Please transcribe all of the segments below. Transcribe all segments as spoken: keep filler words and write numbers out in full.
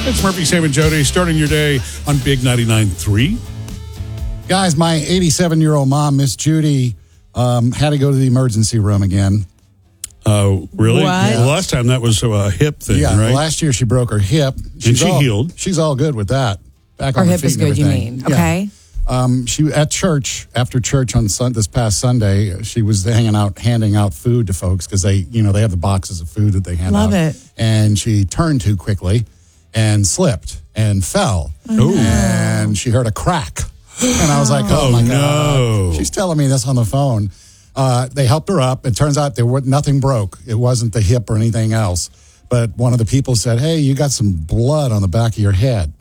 It's Murphy, Sam, and Jody starting your day on Big ninety-nine point three. Guys, my eighty-seven-year-old mom, Miss Judy, um, had to go to the emergency room again. Oh, uh, really? What? The last time that was a hip thing, yeah, right? Last year she broke her hip. She's and she all, healed. She's all good with that. Back her on her hip feet is and good, you everything. mean? Okay. Yeah. Um, she at church after church on sun, this past Sunday. She was hanging out, handing out food to folks because they, you know, they have the boxes of food that they hand Love out. Love it. And she turned too quickly and slipped and fell. Oh, and she heard a crack. And I was like, oh, oh my no. God. She's telling me this on the phone. Uh, they helped her up. It turns out there were, nothing broke. It wasn't the hip or anything else. But one of the people said, hey, you got some blood on the back of your head.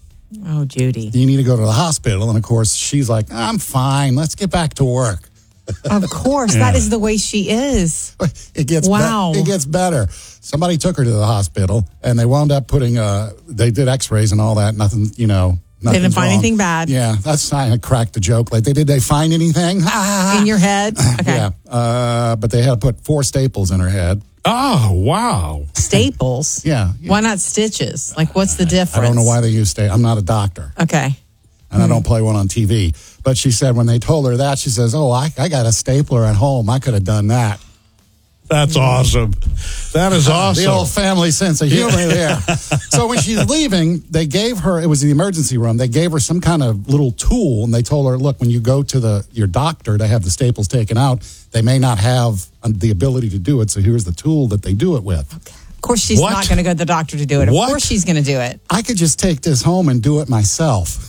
Oh, Judy. You need to go to the hospital. And, of course, she's like, I'm fine. Let's get back to work. Of course. Yeah. That is the way she is. It gets Wow. Be- it gets better. Somebody took her to the hospital, and they wound up putting, uh, they did x-rays and all that. Nothing, you know. They didn't find wrong. anything bad. Yeah, that's I cracked the joke. Like, they did they find anything? In your head? Okay. Yeah, uh, but they had to put four staples in her head. Oh, wow. Yeah, Staples? yeah. Why not stitches? Like, what's the difference? I don't know why they use staples. I'm not a doctor. Okay. And I don't play one on T V. But she said when they told her that, she says, oh, I, I got a stapler at home. I could have done that. That's awesome. That is awesome. The old family sense of humor there. So when she's leaving, they gave her, it was the emergency room, they gave her some kind of little tool, and they told her, look, when you go to the your doctor to have the staples taken out, they may not have the ability to do it, so here's the tool that they do it with. Okay. Of course, she's What? not going to go to the doctor to do it. Of What? course, she's going to do it. I could just take this home and do it myself.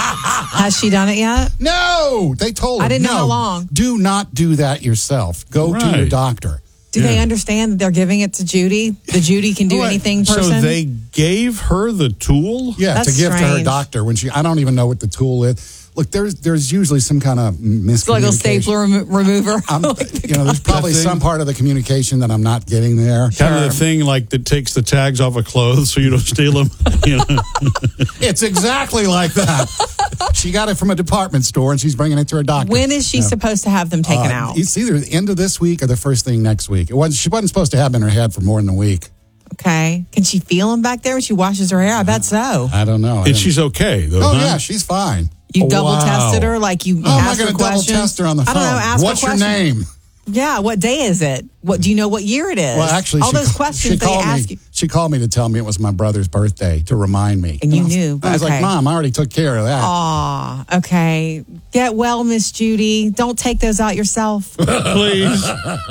Has she done it yet? No, they told her. I didn't know no, how long. Do not do that yourself. Go to your Right. doctor. Do Yeah. they understand that they're giving it to Judy? The Judy can do Right. anything person? So they gave her the tool? Yeah, That's to give to her strange. doctor when she. I don't even know what the tool is. Look, there's there's usually some kind of miscommunication. It's like a stapler remo- remover. I'm, you know, there's probably That thing? some part of the communication that I'm not getting there. Kind of the thing like that takes the tags off of clothes so you don't steal them. You know? It's exactly like that. She got it from a department store and she's bringing it to her doctor. When is she Yeah. supposed to have them taken Uh, out? It's either the end of this week or the first thing next week. It wasn't, she wasn't supposed to have them in her head for more than a week. Okay. Can she feel them back there when she washes her hair? I bet so. I don't know. I And didn't- she's okay, though. oh huh? yeah, she's fine. You Oh, double wow. tested her? Like you Oh, I'm not asked her going to double questions? test her on the phone. I don't know. Ask What's her your questions. name? Yeah. What day is it? What do you know what year it is? Well, actually, all she, those ca- questions she they called ask me. you. She called me to tell me it was my brother's birthday to remind me. And you I was- knew. I was Okay. like, Mom, I already took care of that. Aw, okay. Get well, Miss Judy. Don't take those out yourself. Please.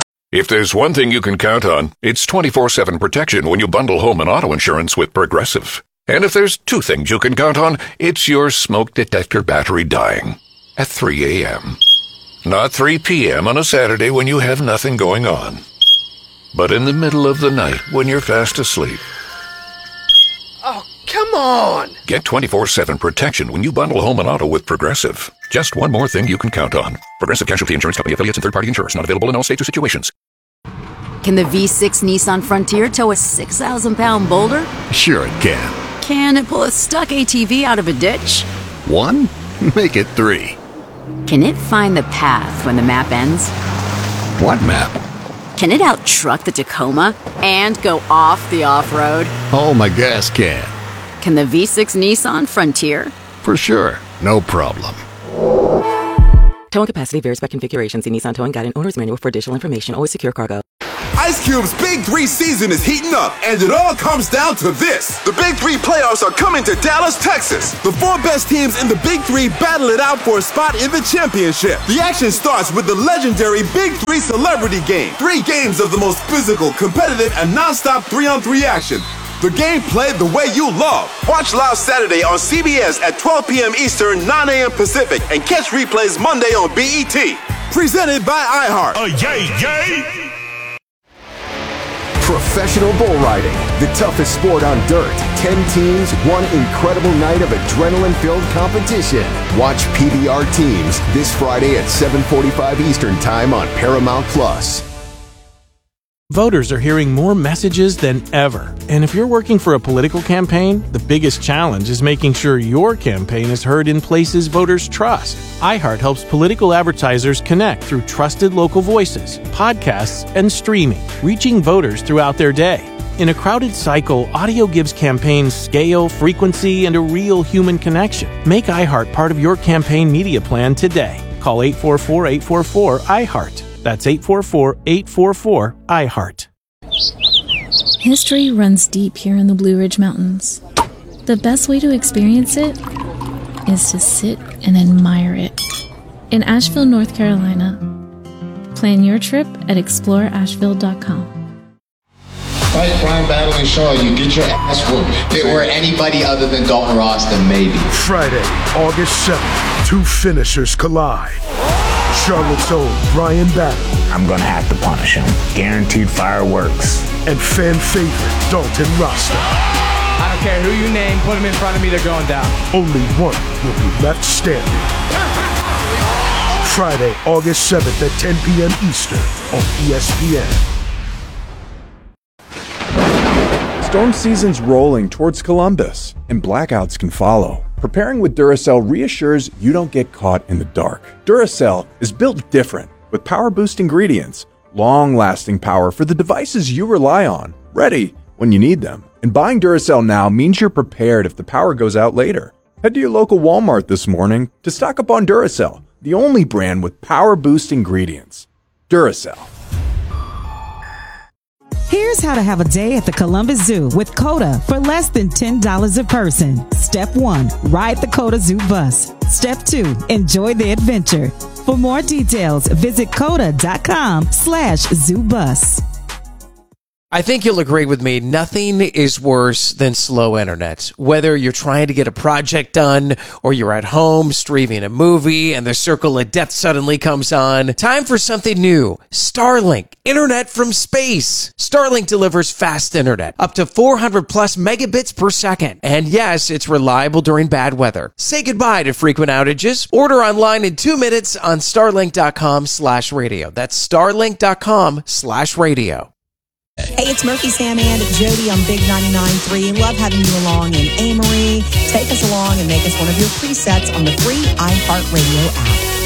If there's one thing you can count on, it's twenty-four seven protection when you bundle home and auto insurance with Progressive. And if there's two things you can count on, it's your smoke detector battery dying at three a.m. Not three p.m. on a Saturday when you have nothing going on, but in the middle of the night when you're fast asleep. Oh, come on! Get twenty-four seven protection when you bundle home and auto with Progressive. Just one more thing you can count on. Progressive Casualty Insurance Company affiliates and third-party insurers. Not available in all states or situations. Can the V six Nissan Frontier tow a six thousand pound boulder? Sure it can. Can it pull a stuck A T V out of a ditch? One? Make it three. Can it find the path when the map ends? What map? Can it out-truck the Tacoma and go off the off-road? Oh, my gas can. Can the V six Nissan Frontier? For sure. No problem. Towing capacity varies by configuration. See Nissan Towing Guide and Owner's Manual for additional information. Always secure cargo. Ice Cube's Big Three season is heating up, and it all comes down to this. The Big Three playoffs are coming to Dallas, Texas. The four best teams in the Big Three battle it out for a spot in the championship. The action starts with the legendary Big Three Celebrity Game. Three games of the most physical, competitive, and non-stop three-on-three action. The game played the way you love. Watch live Saturday on C B S at twelve p.m. Eastern, nine a.m. Pacific, and catch replays Monday on B E T. Presented by iHeart. Oh, yay, yay! Professional bull riding, the toughest sport on dirt. Ten teams, one incredible night of adrenaline-filled competition. Watch P B R Teams this Friday at seven forty-five Eastern Time on Paramount Plus. Voters are hearing more messages than ever. And if you're working for a political campaign, the biggest challenge is making sure your campaign is heard in places voters trust. iHeart helps political advertisers connect through trusted local voices, podcasts, and streaming, reaching voters throughout their day. In a crowded cycle, audio gives campaigns scale, frequency, and a real human connection. Make iHeart part of your campaign media plan today. Call eight four four, eight four four, I heart. That's eight four four, eight four four, I heart. History runs deep here in the Blue Ridge Mountains. The best way to experience it is to sit and admire it. In Asheville, North Carolina. Plan your trip at explore asheville dot com. Fight Crime Battle and Shaw, you get your ass whooped. If it were anybody other than Dalton Ross, then maybe. Friday, August seventh, two finishers collide. Charlotte's own Brian Battle. I'm gonna have to punish him. Guaranteed fireworks. And fan favorite Dalton Rasta. I don't care who you name, put him in front of me, they're going down. Only one will be left standing. Friday, August seventh at ten p.m. Eastern on E S P N. Storm season's rolling towards Columbus, and blackouts can follow. Preparing with Duracell reassures you don't get caught in the dark. Duracell is built different, with power-boost ingredients, long-lasting power for the devices you rely on, ready when you need them. And buying Duracell now means you're prepared if the power goes out later. Head to your local Walmart this morning to stock up on Duracell, the only brand with power-boost ingredients. Duracell. Here's how to have a day at the Columbus Zoo with COTA for less than ten dollars a person. Step one, ride the COTA Zoo bus. Step two, enjoy the adventure. For more details, visit COTA.com slash zoo bus. I think you'll agree with me, nothing is worse than slow internet. Whether you're trying to get a project done or you're at home streaming a movie and the circle of death suddenly comes on, time for something new. Starlink, internet from space. Starlink delivers fast internet, up to four hundred plus megabits per second. And yes, it's reliable during bad weather. Say goodbye to frequent outages. Order online in two minutes on starlink.com slash radio. That's starlink.com slash radio. Hey, it's Murphy, Sam, and Jody on Big ninety-nine point three. Love having you along in Amory. Take us along and make us one of your presets on the free iHeartRadio app.